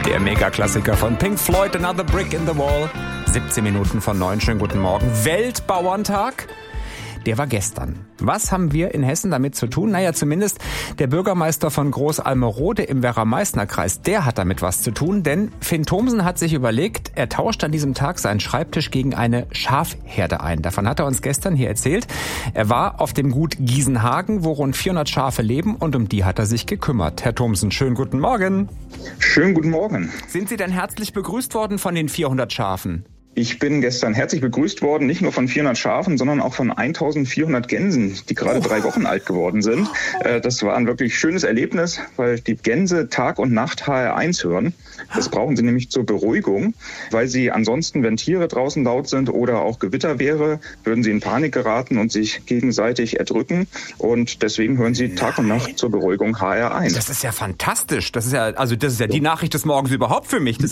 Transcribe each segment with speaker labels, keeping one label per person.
Speaker 1: Der Megaklassiker von Pink Floyd, Another Brick in the Wall. 17 Minuten von 9. Schönen guten Morgen. Weltbauerntag. Der war gestern. Was haben wir in Hessen damit zu tun? Naja, zumindest der Bürgermeister von Groß-Almerode im Werra-Meißner-Kreis, der hat damit was zu tun, denn Finn Thomsen hat sich überlegt, er tauscht an diesem Tag seinen Schreibtisch gegen eine Schafherde ein. Davon hat er uns gestern hier erzählt. Er war auf dem Gut Giesenhagen, wo rund 400 Schafe leben, und um die hat er sich gekümmert. Herr Thomsen, schönen guten Morgen.
Speaker 2: Schönen guten Morgen.
Speaker 1: Sind Sie denn herzlich begrüßt worden von den 400 Schafen?
Speaker 2: Ich bin gestern herzlich begrüßt worden, nicht nur von 400 Schafen, sondern auch von 1400 Gänsen, die gerade 3 Wochen alt geworden sind. Das war ein wirklich schönes Erlebnis, weil die Gänse Tag und Nacht HR1 hören. Das brauchen sie nämlich zur Beruhigung, weil sie ansonsten, wenn Tiere draußen laut sind oder auch Gewitter wäre, würden sie in Panik geraten und sich gegenseitig erdrücken. Und deswegen hören sie Tag und Nacht zur Beruhigung HR1.
Speaker 1: Das ist ja fantastisch. Das ist ja die Nachricht des Morgens überhaupt für mich.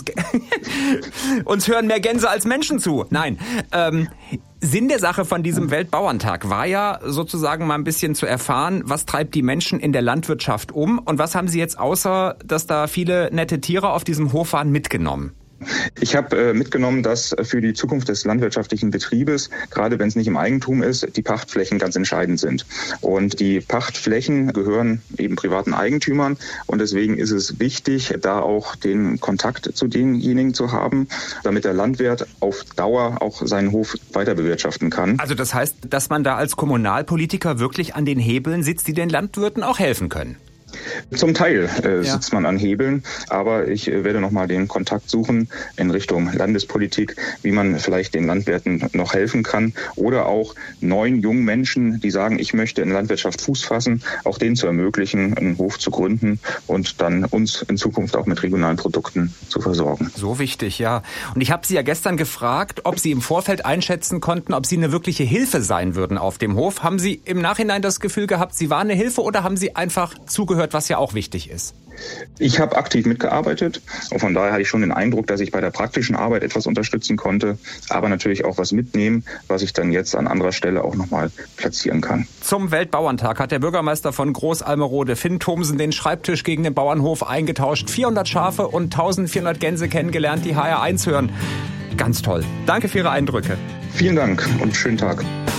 Speaker 1: Uns hören mehr Gänse als Menschen zu. Nein. Sinn der Sache von diesem Weltbauerntag war ja sozusagen mal ein bisschen zu erfahren, was treibt die Menschen in der Landwirtschaft um und was haben sie jetzt, außer dass da viele nette Tiere auf diesem Hof waren, mitgenommen?
Speaker 2: Ich habe mitgenommen, dass für die Zukunft des landwirtschaftlichen Betriebes, gerade wenn es nicht im Eigentum ist, die Pachtflächen ganz entscheidend sind. Und die Pachtflächen gehören eben privaten Eigentümern. Und deswegen ist es wichtig, da auch den Kontakt zu denjenigen zu haben, damit der Landwirt auf Dauer auch seinen Hof weiter bewirtschaften kann.
Speaker 1: Also das heißt, dass man da als Kommunalpolitiker wirklich an den Hebeln sitzt, die den Landwirten auch helfen können?
Speaker 2: Zum Teil sitzt man an Hebeln, aber ich werde nochmal den Kontakt suchen in Richtung Landespolitik, wie man vielleicht den Landwirten noch helfen kann oder auch neuen jungen Menschen, die sagen, ich möchte in Landwirtschaft Fuß fassen, auch denen zu ermöglichen, einen Hof zu gründen und dann uns in Zukunft auch mit regionalen Produkten zu versorgen.
Speaker 1: So wichtig, ja. Und ich habe Sie ja gestern gefragt, ob Sie im Vorfeld einschätzen konnten, ob Sie eine wirkliche Hilfe sein würden auf dem Hof. Haben Sie im Nachhinein das Gefühl gehabt, Sie waren eine Hilfe, oder haben Sie einfach zugehört, was ja auch wichtig ist?
Speaker 2: Ich habe aktiv mitgearbeitet und von daher hatte ich schon den Eindruck, dass ich bei der praktischen Arbeit etwas unterstützen konnte, aber natürlich auch was mitnehmen, was ich dann jetzt an anderer Stelle auch nochmal platzieren kann.
Speaker 1: Zum Weltbauerntag hat der Bürgermeister von Groß-Almerode, Finn Thomsen, den Schreibtisch gegen den Bauernhof eingetauscht. 400 Schafe und 1400 Gänse kennengelernt, die HR1 hören. Ganz toll. Danke für Ihre Eindrücke.
Speaker 2: Vielen Dank und schönen Tag.